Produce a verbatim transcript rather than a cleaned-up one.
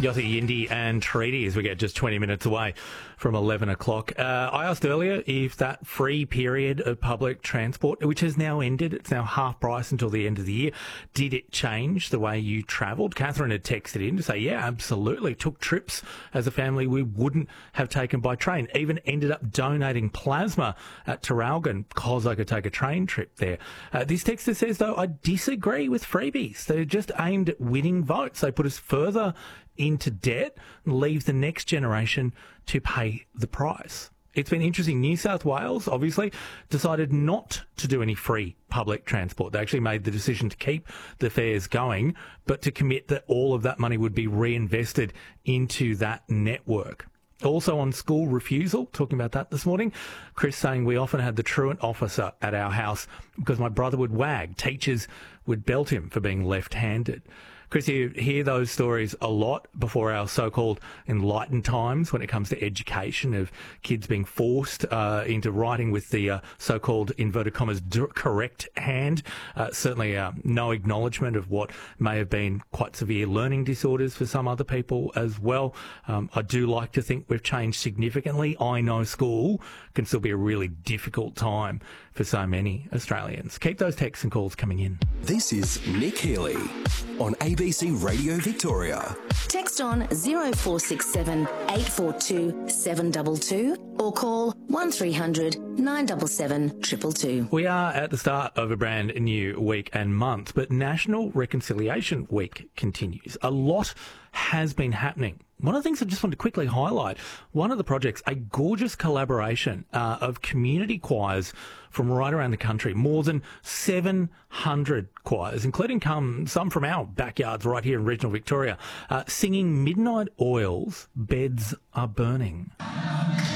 Yossi Yindi and Treaty as we get just twenty minutes away from eleven o'clock. Uh, I asked earlier if that free period of public transport, which has now ended, it's now half price until the end of the year, did it change the way you travelled? Catherine had texted in to say, yeah, absolutely. Took trips as a family we wouldn't have taken by train. Even ended up donating plasma at Traralgon because I could take a train trip there. Uh, this texter says, though, I disagree with freebies. They're just aimed at winning votes. They put us further into debt and leave the next generation to pay the price. It's been interesting. New South Wales, obviously, decided not to do any free public transport. They actually made the decision to keep the fares going, but to commit that all of that money would be reinvested into that network. Also on school refusal, talking about that this morning, Chris saying we often had the truant officer at our house because my brother would wag. Teachers would belt him for being left-handed. Chris, you hear those stories a lot before our so-called enlightened times when it comes to education, of kids being forced uh, into writing with the uh, so-called, inverted commas, correct hand. Uh, certainly uh, no acknowledgement of what may have been quite severe learning disorders for some other people as well. Um, I do like to think we've changed significantly. I know school can still be a really difficult time for so many Australians. Keep those texts and calls coming in. This is Nick Healy on A B C Radio Victoria. Text on zero four six seven, eight four two, seven two two or call one three hundred, nine seven seven, two two two. We are at the start of a brand new week and month, but National Reconciliation Week continues. A lot has been happening. One of the things I just want to quickly highlight, one of the projects, a gorgeous collaboration uh, of community choirs from right around the country, more than seven hundred choirs, including come, some from our backyards right here in regional Victoria, uh, singing Midnight Oil's Beds Are Burning.